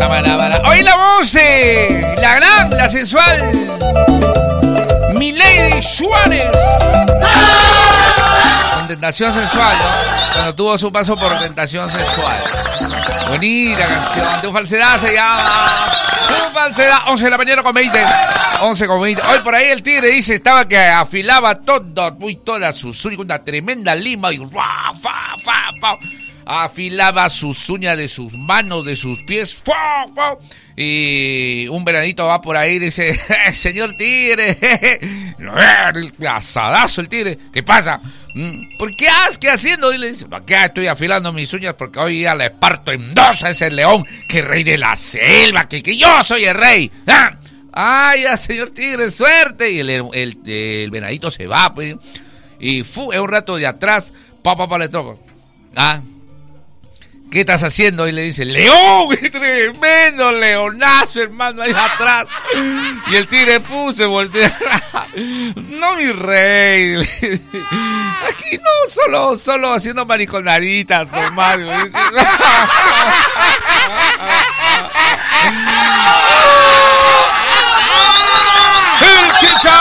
Hoy la voz, la gran, la sensual, Milady Suárez. Con Tentación Sensual, ¿no? Cuando tuvo su paso por Tentación Sensual. Bonita canción. Tu falsedad se llama. Tu falsedad. 11 de la mañana con 20. 11 con 20. Hoy por ahí el tigre dice, estaba que afilaba todas sus uñas, una tremenda lima y afilaba sus uñas de sus manos, de sus pies. Y un veranito va por ahí y dice, señor tigre, el asadazo el tigre, ¿qué pasa? ¿Por qué haciendo? Y le dice, acá estoy afilando mis uñas porque hoy ya le parto en dos a ese león, que rey de la selva, que yo soy el rey. ¡Ay, ya, señor tigre, suerte! Y el venadito se va, pues, y es un rato de atrás, le toca. ¿Qué estás haciendo? Y le dice, ¡león! ¡Tremendo leonazo, hermano, ahí atrás! Y el tigre se voltea. No, mi rey. Aquí no, solo haciendo mariconaditas, hermano.